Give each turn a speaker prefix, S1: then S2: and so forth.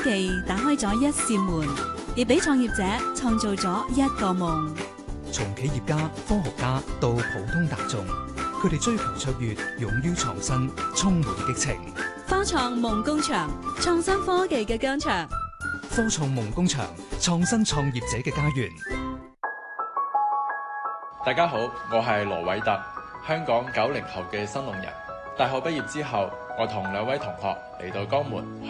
S1: 技打開咗一扇門，亦俾創業者創造咗一個夢。
S2: 從企業家、科學家到普通大眾，佢哋追求卓越，勇於創新，充滿激情。
S1: 科創夢工場，創新科技嘅疆場。
S2: 科創夢工場，創新創業者嘅家園。
S3: 大家好，我係羅偉特，香港90後嘅新龍人。大學畢業之後，我同兩位同學嚟到江門